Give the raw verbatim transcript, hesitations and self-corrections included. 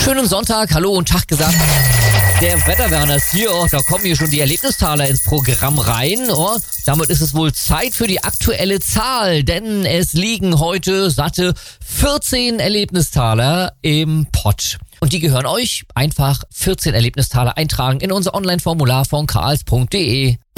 schönen Sonntag, hallo und Tag gesagt. Der Wetterwerner ist hier, oh, da kommen hier schon die Erlebnistaler ins Programm rein. Oh, damit ist es wohl Zeit für die aktuelle Zahl, denn es liegen heute satte vierzehn Erlebnistaler im Pott. Und die gehören euch. Einfach vierzehn Erlebnistaler eintragen in unser Online-Formular von karls punkt de.